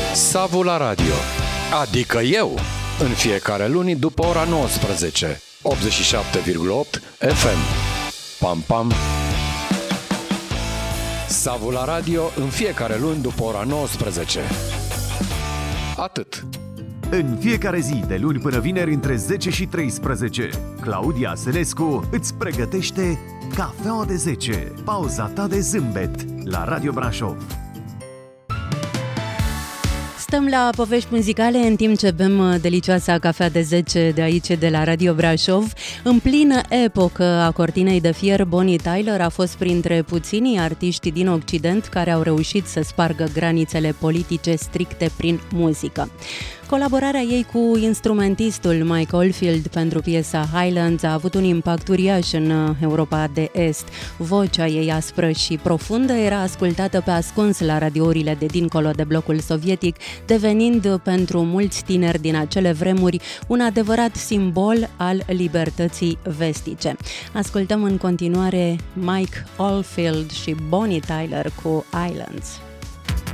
Savu la radio, adică eu, în fiecare luni după ora 19, 87,8 FM. Pam, pam! Savu la radio, în fiecare luni după ora 19. Atât. În fiecare zi, de luni până vineri, între 10 și 13, Claudia Sănescu îți pregătește Cafeaua de 10, pauza ta de zâmbet, la Radio Brașov. Stăm la povești muzicale în timp ce bem delicioasa cafea de 10 de aici, de la Radio Brașov. În plină epocă a cortinei de fier, Bonnie Tyler a fost printre puținii artiști din Occident care au reușit să spargă granițele politice stricte prin muzică. Colaborarea ei cu instrumentistul Mike Oldfield pentru piesa Highlands a avut un impact uriaș în Europa de Est. Vocea ei aspră și profundă era ascultată pe ascuns la radiourile de dincolo de blocul sovietic, devenind pentru mulți tineri din acele vremuri un adevărat simbol al libertății vestice. Ascultăm în continuare Mike Oldfield și Bonnie Tyler cu Highlands.